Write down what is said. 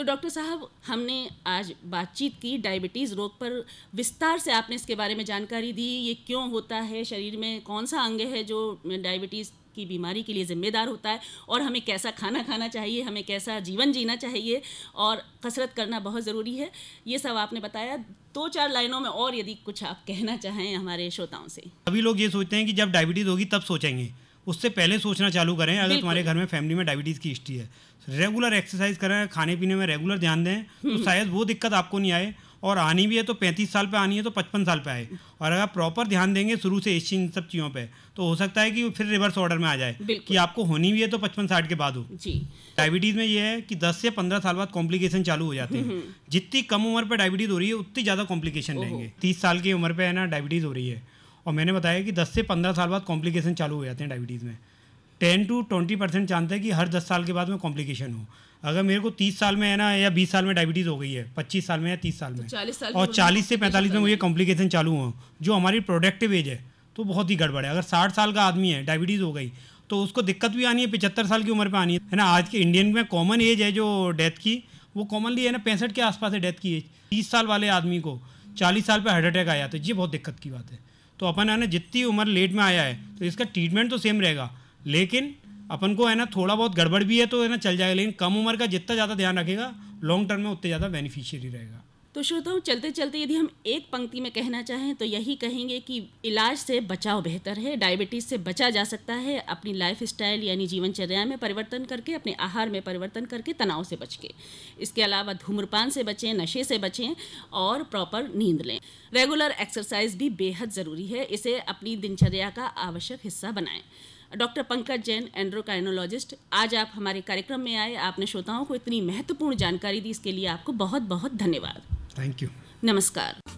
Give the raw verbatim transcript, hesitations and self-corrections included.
तो डॉक्टर साहब, हमने आज बातचीत की डायबिटीज़ रोग पर, विस्तार से आपने इसके बारे में जानकारी दी, ये क्यों होता है, शरीर में कौन सा अंग है जो डायबिटीज़ की बीमारी के लिए ज़िम्मेदार होता है, और हमें कैसा खाना खाना चाहिए, हमें कैसा जीवन जीना चाहिए, और कसरत करना बहुत ज़रूरी है। ये सब आपने बताया। दो चार लाइनों में और यदि कुछ आप कहना चाहें हमारे श्रोताओं से। अभी लोग ये सोचते हैं कि जब डायबिटीज़ होगी तब सोचेंगे, उससे पहले सोचना चालू करें। अगर तुम्हारे घर में फैमिली में डायबिटीज़ की हिस्ट्री है, रेगुलर एक्सरसाइज करें, खाने पीने में रेगुलर ध्यान दें, तो शायद वो दिक्कत आपको नहीं आए, और आनी भी है तो पैंतीस साल पे आनी है तो पचपन साल पे आए। और अगर प्रॉपर ध्यान देंगे शुरू से इस इन सब चीज़ों पे, तो हो सकता है कि फिर रिवर्स ऑर्डर में आ जाए कि आपको होनी भी है तो पचपन साठ के बाद हो जी। डायबिटीज़ में ये है कि दस से पंद्रह साल बाद कॉम्प्लिकेशन चालू हो जाते हैं। जितनी कम उम्र पर डायबिटीज़ हो रही है उतनी ज़्यादा कॉम्प्लिकेशन रहेंगे। तीस साल की उम्र पर है ना डायबिटीज़ हो रही है, और मैंने बताया कि दस से पंद्रह साल बाद कॉम्प्लिकेशन चालू हो जाते हैं डायबिटीज़ में। Ten to twenty percent chance है कि हर दस साल के बाद में कॉम्प्लिकेशन हो। अगर मेरे को तीस साल में है ना, या बीस साल में डायबिटीज़ हो गई है, पच्चीस साल में या तीस साल में, चालीस साल और चालीस से पैंतालीस में मुझे कॉम्प्लिकेशन चालू हो, जो हमारी प्रोडक्टिव एज है, तो बहुत ही गड़बड़ है। अगर साठ साल का आदमी है, डायबिटीज़ हो गई, तो उसको दिक्कत भी आनी है, पचहत्तर साल की उम्र पे आनी है ना। आज के इंडियन में कॉमन एज है जो डेथ की, वो कॉमनली है ना पैंसठ के आसपास है डेथ की एज। तीस साल वाले आदमी को चालीस साल पर हार्ट अटैक आया, तो ये बहुत दिक्कत की बात है। तो अपन है ना, जितनी उम्र लेट में आया है तो इसका ट्रीटमेंट तो सेम रहेगा, लेकिन अपन को है ना थोड़ा बहुत गड़बड़ भी है तो है ना चल जाएगा, लेकिन कम उम्र का जितना ज़्यादा ध्यान रखेगा लॉन्ग टर्म में उतने ज़्यादा बेनिफिशियरी रहेगा। तो श्रोताओं, चलते चलते यदि हम एक पंक्ति में कहना चाहें तो यही कहेंगे कि इलाज से बचाव बेहतर है। डायबिटीज़ से बचा जा सकता है अपनी लाइफ स्टाइल यानी जीवनचर्या में परिवर्तन करके, अपने आहार में परिवर्तन करके, तनाव से बच के। इसके अलावा धूम्रपान से बचें, नशे से बचें, और प्रॉपर नींद लें। रेगुलर एक्सरसाइज भी बेहद ज़रूरी है, इसे अपनी दिनचर्या का आवश्यक हिस्सा बनाएं। डॉक्टर पंकज जैन, एंड्रोक्राइनोलॉजिस्ट, आज आप हमारे कार्यक्रम में आए, आपने श्रोताओं को इतनी महत्वपूर्ण जानकारी दी, इसके लिए आपको बहुत बहुत धन्यवाद। Thank you. नमस्कार।